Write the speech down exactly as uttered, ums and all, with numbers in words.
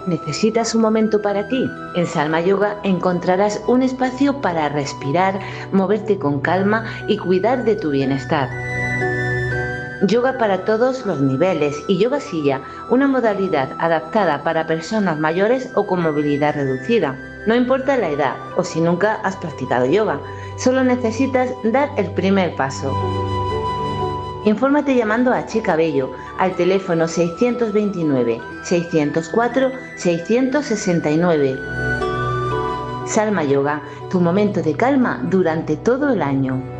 ¿Necesitas un momento para ti? En Salma Yoga encontrarás un espacio para respirar, moverte con calma y cuidar de tu bienestar. Yoga para todos los niveles y Yoga Silla, una modalidad adaptada para personas mayores o con movilidad reducida. No importa la edad o si nunca has practicado yoga, solo necesitas dar el primer paso. Infórmate llamando a Chica Bello al teléfono seiscientos veintinueve, seiscientos cuatro, seiscientos sesenta y nueve. Salma Yoga, tu momento de calma durante todo el año.